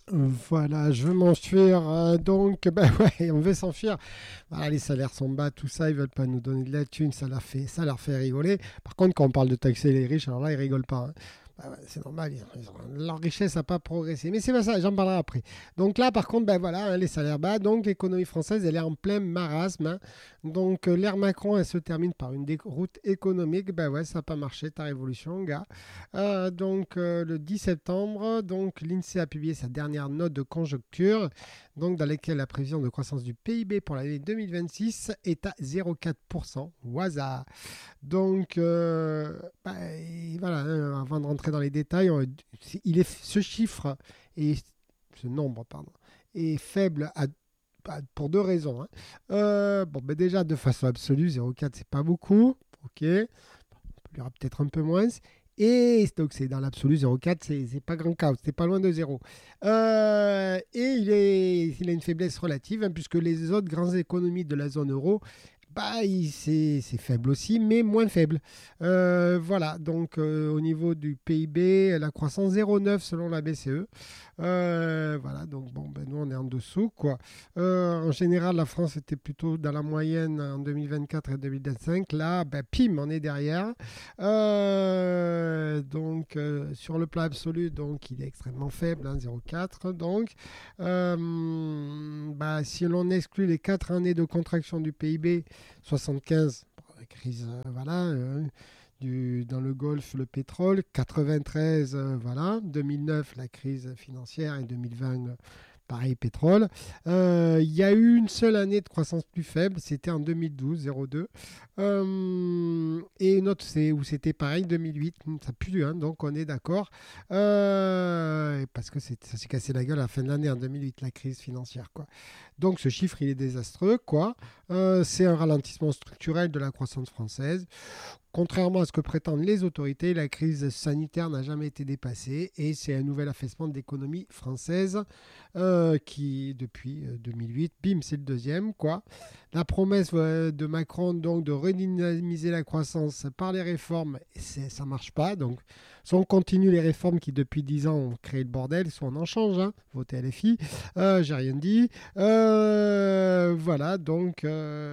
Voilà, je veux m'enfuir. Donc, ben ouais, on veut s'enfuir. Voilà, les salaires sont bas, tout ça, ils veulent pas nous donner de la thune, ça leur fait rigoler. Par contre, quand on parle de taxer les riches, alors là, ils rigolent pas, hein. Bah ouais, c'est normal, leur richesse n'a pas progressé. Mais c'est pas ça, j'en parlerai après. Donc là, par contre, ben voilà, hein, les salaires bas. Donc l'économie française, elle est en plein marasme, hein. Donc l'ère Macron, elle se termine par une déroute économique. Ben ouais, ça n'a pas marché, ta révolution, gars. Le 10 septembre, donc l'INSEE a publié sa dernière note de conjoncture, donc dans laquelle la prévision de croissance du PIB pour l'année 2026 est à 0,4%. Waza. Donc, et voilà, hein, avant de rentrer dans les détails, ce chiffre et ce nombre, pardon, est faible pour deux raisons, hein. Bon, ben déjà, de façon absolue, 0,4, c'est pas beaucoup. Ok, il y aura peut-être un peu moins. Et donc, c'est dans l'absolu 0,4, c'est pas grand chaos, c'est pas loin de zéro. Et il a une faiblesse relative, hein, puisque les autres grandes économies de la zone euro, bah, c'est faible aussi, mais moins faible. Voilà, donc au niveau du PIB, la croissance 0,9 selon la BCE. Voilà, donc bon, ben, nous on est en dessous, quoi. En général, la France était plutôt dans la moyenne en 2024 et 2025. Là, ben, pim, on est derrière. Sur le plan absolu, donc il est extrêmement faible, hein, 0,4. Donc, bah, si l'on exclut les 4 années de contraction du PIB, 75, la crise, voilà, dans le Golfe, le pétrole, 93, voilà, 2009, la crise financière et 2020, pareil, pétrole. Il y a eu une seule année de croissance plus faible, c'était en 2012, 0,2. Et une autre, où c'était pareil, 2008, ça pue, hein, donc on est d'accord. Parce que ça s'est cassé la gueule à la fin de l'année, en 2008, la crise financière, quoi. Donc ce chiffre, il est désastreux, quoi. C'est un ralentissement structurel de la croissance française. Contrairement à ce que prétendent les autorités, la crise sanitaire n'a jamais été dépassée et c'est un nouvel affaissement de l'économie française qui, depuis 2008, bim, c'est le deuxième, quoi. La promesse de Macron, donc, de redynamiser la croissance par les réformes, ça marche pas. Donc, soit on continue les réformes qui, depuis 10 ans, ont créé le bordel, soit on en change, hein. Votez LFI, j'ai rien dit. Voilà, donc...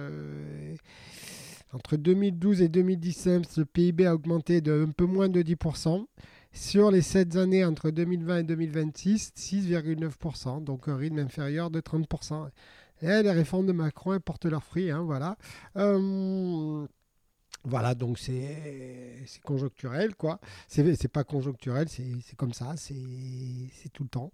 entre 2012 et 2017, le PIB a augmenté de un peu moins de 10%. Sur les 7 années entre 2020 et 2026, 6,9%, donc un rythme inférieur de 30%. Et les réformes de Macron elles portent leurs fruits, hein, voilà. Voilà, donc c'est conjoncturel, quoi. C'est pas conjoncturel, c'est comme ça, c'est tout le temps.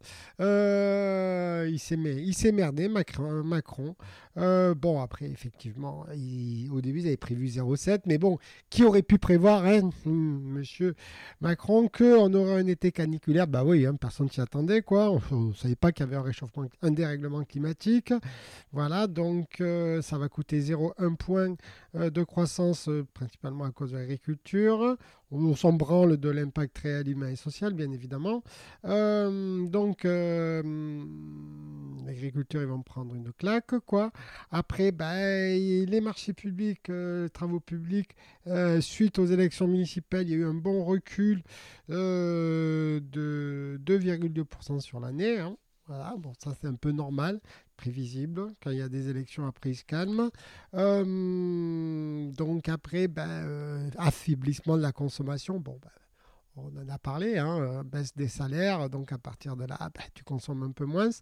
Il s'est merdé, Macron. Bon, après, effectivement, au début, ils avaient prévu 0,7, mais bon, qui aurait pu prévoir, hein, monsieur Macron, qu'on aurait un été caniculaire? Bah oui, hein, personne s'y attendait, quoi. On ne savait pas qu'il y avait un dérèglement climatique. Voilà, donc ça va coûter 0,1 point de croissance, principalement à cause de l'agriculture. On s'en branle de l'impact réel humain et social, bien évidemment. L'agriculture, ils vont prendre une claque, quoi. Après, ben, les marchés publics, travaux publics, suite aux élections municipales, il y a eu un bon recul de 2,2% sur l'année, hein. Voilà, bon, ça c'est un peu normal, prévisible, quand il y a des élections, après ils se calment. Donc après, ben, affaiblissement de la consommation, bon, ben, on en a parlé, hein, baisse des salaires, donc à partir de là, ben, tu consommes un peu moins.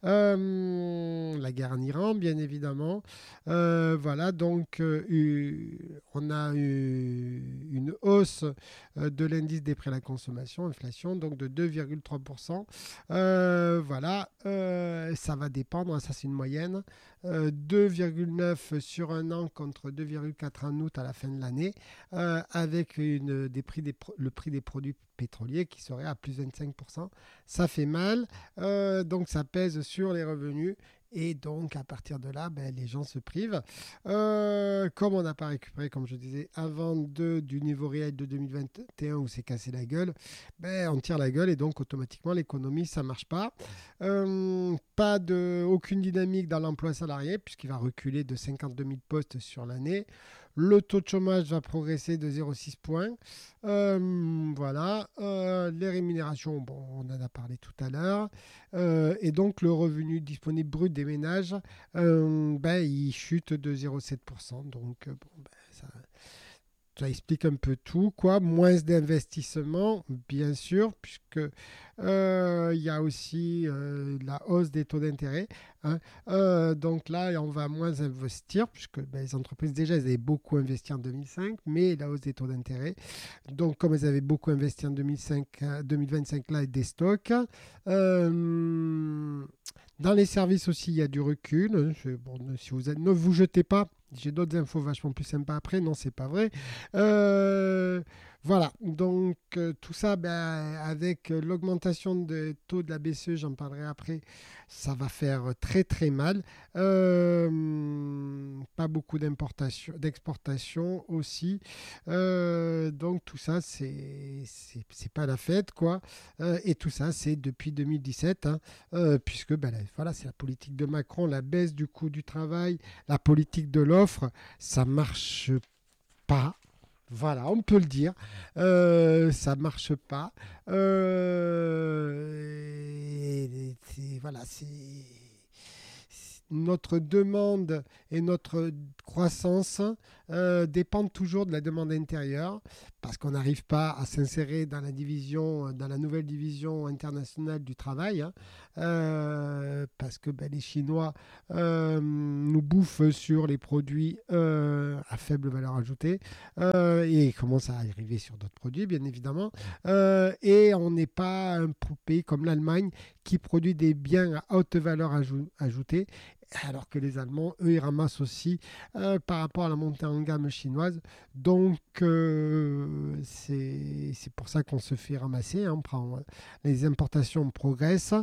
La guerre en Iran, bien évidemment. Voilà, donc on a eu une hausse de l'indice des prix à la consommation, inflation, donc de 2,3%. Voilà, ça va dépendre, hein, ça c'est une moyenne. 2,9 sur un an contre 2,4 en août à la fin de l'année, avec le prix des produits pétroliers qui serait à plus 25%. Ça fait mal, donc ça pèse sur les revenus. Et donc, à partir de là, ben, les gens se privent. Comme on n'a pas récupéré, comme je disais, avant du niveau réel de 2021 où c'est cassé la gueule, ben, on tire la gueule et donc automatiquement l'économie, ça ne marche pas. Aucune dynamique dans l'emploi salarié puisqu'il va reculer de 52 000 postes sur l'année. Le taux de chômage va progresser de 0,6 points. Voilà. Les rémunérations, bon, on en a parlé tout à l'heure. Et donc, le revenu disponible brut des ménages, il chute de 0,7%. Donc, ça explique un peu tout, quoi. Moins d'investissement, bien sûr, puisque il y a aussi la hausse des taux d'intérêt, hein. Donc là, on va moins investir, puisque les entreprises, déjà, elles avaient beaucoup investi en 2005, mais la hausse des taux d'intérêt. Donc, comme elles avaient beaucoup investi en 2005, 2025, là, il y a des stocks. Dans les services aussi, il y a du recul. Bon, si vous ne vous jetez pas, j'ai d'autres infos vachement plus sympas après. Non, c'est pas vrai. Voilà. Donc, tout ça, avec l'augmentation des taux de la BCE, j'en parlerai après, ça va faire très très mal. Pas beaucoup d'exportation aussi. Donc, tout ça, c'est pas la fête, quoi. Et tout ça, c'est depuis 2017, hein, puisque voilà, c'est la politique de Macron, la baisse du coût du travail, la politique de l'offre, ça marche pas. Voilà, on peut le dire. Ça marche pas. Voilà, c'est notre demande et notre croissance dépendent toujours de la demande intérieure parce qu'on n'arrive pas à s'insérer dans dans la nouvelle division internationale du travail, hein, parce que les Chinois nous bouffent sur les produits à faible valeur ajoutée et commencent à arriver sur d'autres produits, bien évidemment. Et on n'est pas un pays comme l'Allemagne qui produit des biens à haute valeur ajoutée, alors que les Allemands, eux, ils ramassent aussi par rapport à la montée en gamme chinoise. Donc, c'est pour ça qu'on se fait ramasser, hein. Les importations progressent.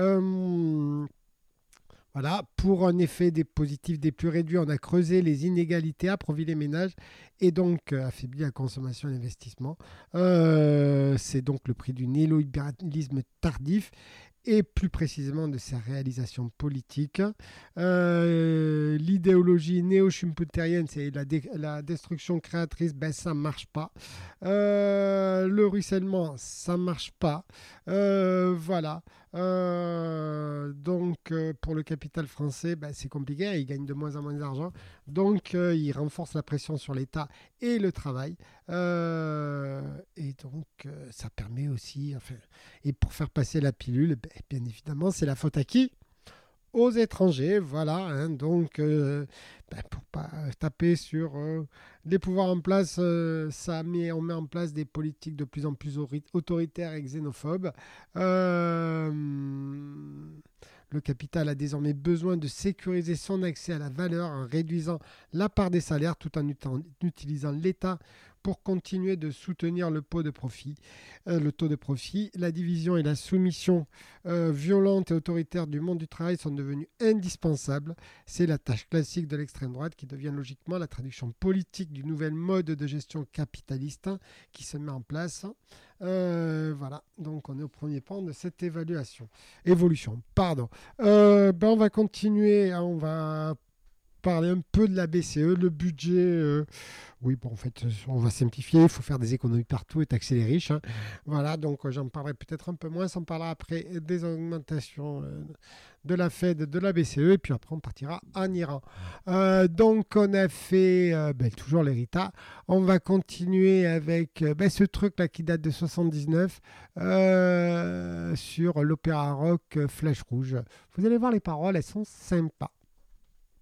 Voilà, pour un effet des positifs des plus réduits, on a creusé les inégalités, appauvri les ménages et donc affaibli la consommation et l'investissement. C'est donc le prix du néolibéralisme tardif et plus précisément de sa réalisation politique. L'idéologie néo-schumpeterienne, c'est la destruction créatrice, ça ne marche pas. Le ruissellement, ça ne marche pas. Voilà. Donc, pour le capital français, c'est compliqué, il gagne de moins en moins d'argent. Donc, il renforce la pression sur l'État et le travail. Et donc, ça permet aussi, et pour faire passer la pilule, bien évidemment, c'est la faute à qui ? Aux étrangers, voilà, hein. Donc pour pas taper sur les pouvoirs en place, on met en place des politiques de plus en plus autoritaires et xénophobes. Le capital a désormais besoin de sécuriser son accès à la valeur en réduisant la part des salaires tout en utilisant l'État pour continuer de soutenir le taux de profit. La division et la soumission violente et autoritaire du monde du travail sont devenues indispensables. C'est la tâche classique de l'extrême droite qui devient logiquement la traduction politique du nouvel mode de gestion capitaliste qui se met en place. Voilà, donc on est au premier pan de cette évolution. On va continuer, hein, on va parler un peu de la BCE, le budget. Oui, bon, en fait, on va simplifier, il faut faire des économies partout et taxer les riches, hein. Voilà, donc j'en parlerai peut-être un peu moins, on parlera après des augmentations de la Fed, de la BCE, et puis après on partira en Iran. Donc on a fait toujours l'héritage. On va continuer avec ce truc-là qui date de 79 sur l'opéra rock Flèche Rouge. Vous allez voir les paroles, elles sont sympas.